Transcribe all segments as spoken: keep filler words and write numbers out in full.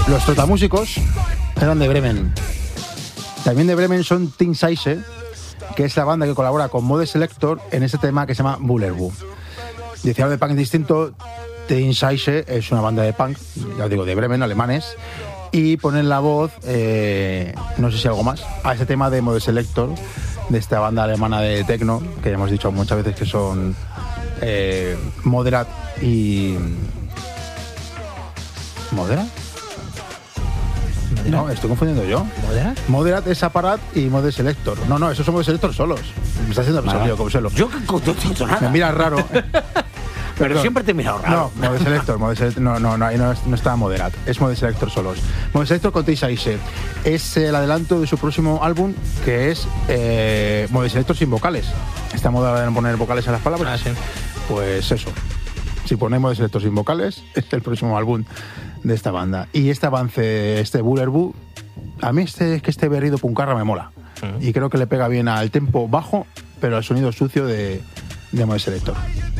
Los trotamúsicos eran de Bremen. También de Bremen son Teen Size, que es la banda que colabora con Mode Selector en este tema que se llama Bullerbu. Decía de punk distinto, Teen Size es una banda de punk, ya os digo, de Bremen, alemanes, y ponen la voz, eh, no sé si algo más, a ese tema de Mode Selector, de esta banda alemana de techno, que ya hemos dicho muchas veces que son eh, Moderat y... ¿Moderat? No, estoy confundiendo yo. ¿Moderat? Moderat es Aparat y Mode Selector. No, no, esos son Mode Selector solos. Me está haciendo pensar yo, como se lo. Yo que no he dicho nada. Me miras raro. Pero Perdón. Siempre te he mirado raro. No, Mode Selector, Mode Selector, no, no, no, ahí no, no está Moderat, es Mode Selector solos. Mode Selector con Teen Size es el adelanto de su próximo álbum, que es eh, Mode Selector sin vocales. Esta moda de poner vocales a las palabras. Ah, sí. Pues eso. Si ponemos Mode Selector sin vocales, es el próximo álbum de esta banda. Y este avance, este Bullerbu, a mí este es que este berrido puncarra me mola. Uh-huh. Y creo que le pega bien al tempo bajo, pero al sonido sucio de, de Mode Selector.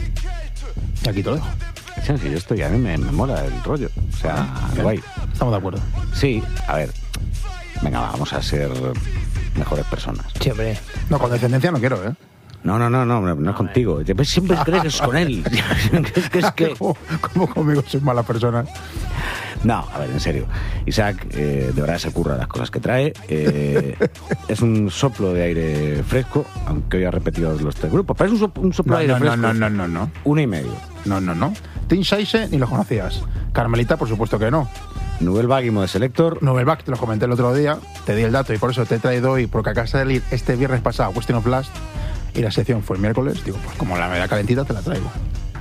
Y aquí te lo dejo. Sí, sí, yo estoy, a mí me, me mola el rollo. O sea, ah, guay. Estamos de acuerdo. Sí, a ver. Venga, vamos a ser mejores personas. Sí, hombre. No, con descendencia no quiero, ¿eh? No, no, no, no, no, no es contigo. Siempre crees que es con él. Es que es que... ¿Cómo, ¿Cómo conmigo sois mala persona? No, a ver, en serio. Isaac, eh, de verdad se curra las cosas que trae. Eh, es un soplo de aire fresco, aunque hoy ha repetido los tres grupos. Pero es un, soplo, un soplo no, de aire no, fresco. No, no, no, no, no. Uno y medio. No, no, no. Teen Size ni los conocías. Carmelita, por supuesto que no. Nouvelle y Mode Selector. Nouvelle Vague, te lo comenté el otro día, te di el dato y por eso te he traído hoy, porque acá de salir este viernes pasado Question of Last y la sección fue el miércoles. Digo, pues como la me da calentita, te la traigo.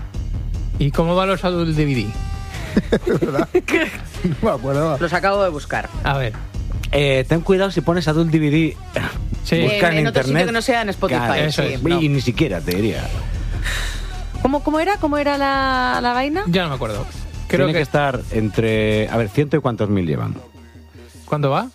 ¿Y cómo van los adult D V D? ¿Verdad? No me acuerdo. Los acabo de buscar. A ver. Eh, ten cuidado si pones Adult D V D. Sí. Busca en, en otro internet. sitio que no sea en Spotify. Claro, eso sí, es. no. Y ni siquiera te diría. ¿Cómo, ¿Cómo era? ¿Cómo era la, la vaina? Ya no me acuerdo. Creo Tiene que... que... estar entre... A ver, ciento y cuántos mil llevan. ¿Cuándo va?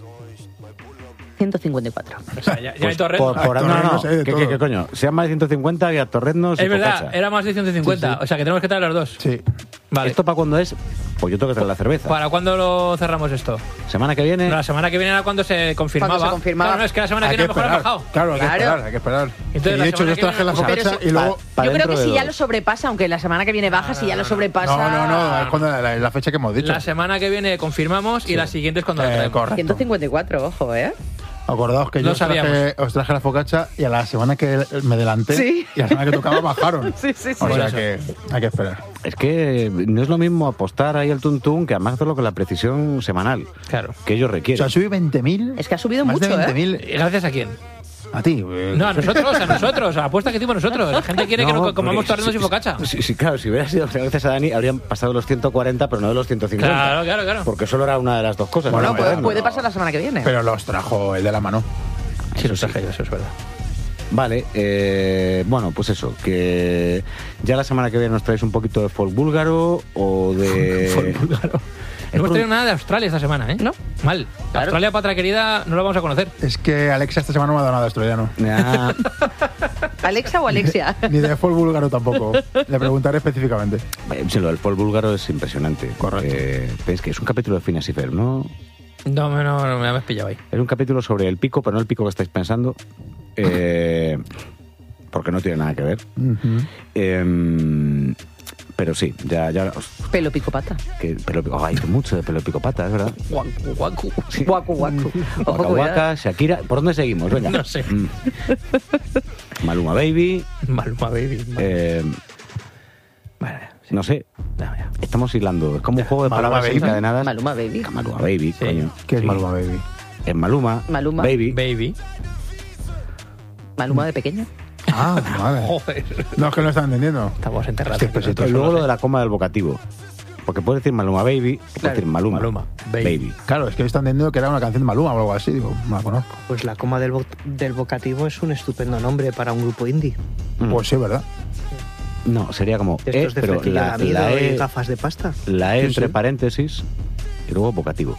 ciento cincuenta y cuatro. O sea, ya, ya Pues hay torreznos. por, por, Hay no, no, torreznos, hay de ¿qué, todo. qué, qué coño? Sean más de ciento cincuenta y a torreznos y Es verdad, focaccia. era más de ciento cincuenta. Sí, sí. O sea, que tenemos que traer los dos. Sí. Vale. ¿Esto para cuándo es? Pues yo tengo que traer la cerveza. ¿Para cuándo lo cerramos esto? ¿Semana que viene? No, la semana que viene era cuando se confirmaba. Cuando se confirmaba. Claro, no, es que la semana que Hay viene que a lo mejor ha esperar. bajado. Claro, hay que Claro. esperar, hay que esperar. Entonces, y la de hecho semana yo que traje viene- la o sea, focacha pero y luego... Pa- Yo creo dentro que de si ya dos. lo sobrepasa, aunque la semana que viene baja, si ya lo sobrepasa... No, no, no, es cuando la, la fecha que hemos dicho. La semana que viene confirmamos y la siguiente es cuando la Eh, traemos. correcto. ciento cincuenta y cuatro, ojo, ¿eh? Acordaos que Lo yo os traje, sabíamos. os traje la focacha y a la semana que me adelanté Sí. y a la semana que tocaba bajaron. Sí, sí, sí. O sea Por que hay que esperar. Es que no es lo mismo apostar ahí al tuntún que además hacerlo con la precisión semanal Claro. que ellos O sea, requieren. subí veinte mil. Es que ha subido más mucho, de ¿eh? veinte mil. ¿Y gracias a quién? A ti. eh. No, a nosotros, a nosotros. A la apuesta que hicimos nosotros. La gente quiere que No, no comamos porque torrendos si- y focaccia. Sí, sí, claro, si hubiera sido gracias a Dani, habrían pasado los ciento cuarenta, pero no de los ciento cincuenta. Claro, claro, claro. Porque solo era una de las dos cosas. Bueno, ¿no? Bueno, puede, bueno. puede pasar la semana que viene. Pero los trajo el de la mano. Sí, los traje yo, eso es verdad. Vale, eh, bueno, pues eso, que ya la semana que viene nos traéis un poquito de folk búlgaro o de... Folk búlgaro. No hemos tenido nada de Australia esta semana, ¿eh? ¿No? Mal. Claro. Australia, patria querida, no lo vamos a conocer. Es que Alexa esta semana no me ha dado nada australiano. Ah, ¿Alexa o Alexia? Ni de folk búlgaro tampoco. Le preguntaré específicamente. sí, lo del folk búlgaro es impresionante. Correcto. Eh, es que es un capítulo de Phineas y Ferb, ¿no? No, no, no, no me habéis pillado ahí. Es un capítulo sobre el pico, pero no el pico que estáis pensando. Eh, porque no tiene nada que ver. Ujú. Eh, pero sí, ya... ya os- Pelo pico pata. que pelo, oh, hay mucho de pelo pico pata, es verdad. Guacu, guacu. Sí. Guacu, guacu. Ojo, Waka cuidado. Waka, Shakira. ¿Por dónde seguimos? Venga. No sé. Mm. Maluma Baby. Maluma, baby. Eh, Vale, sí. no sé. Ya, ya. Estamos hilando. Es como un juego de Maluma palabras Baby. encadenadas. Maluma Baby. Maluma Baby, Sí. coño. ¿Qué es Sí. Maluma Baby? Es Maluma. Maluma. Baby. Baby. Maluma de pequeño. Ah, vale. Joder. No, es que no estaba entendiendo. Estamos enterrados. Qué aquí, pesito. nosotros Y luego solos, lo de la coma del vocativo. Porque puedes decir Maluma Baby, o puedes Claro. decir Maluma. Maluma, Baby. Baby. Claro, es que yo estaba entendiendo que era una canción de Maluma o algo así. Digo, no la conozco. Pues la coma del, vo- del vocativo es un estupendo nombre para un grupo indie. Mm. Pues sí, ¿verdad? No, sería como De E, estos de pero flequillo la, lamido la y E, gafas de pasta. la E Sí, entre sí. paréntesis y luego vocativo.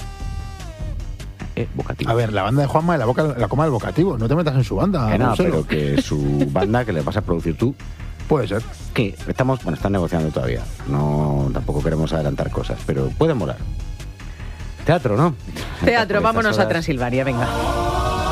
E, vocativo. A ver, la banda de Juanma y la, boca, la coma del vocativo. No te metas en su banda. Que no, Marcelo. pero que su banda que le vas a producir tú, Puede ser. que estamos, bueno, están negociando todavía. No, tampoco queremos adelantar cosas, pero puede molar. Teatro, ¿no? Teatro, Por estas vámonos a horas. Transilvania, venga.